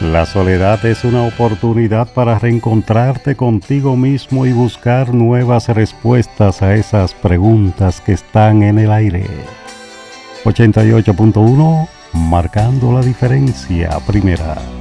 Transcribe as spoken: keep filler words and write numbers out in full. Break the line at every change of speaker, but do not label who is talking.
La soledad es una oportunidad para reencontrarte contigo mismo y buscar nuevas respuestas a esas preguntas que están en el aire. ochenta y ocho punto uno, marcando la diferencia, primera.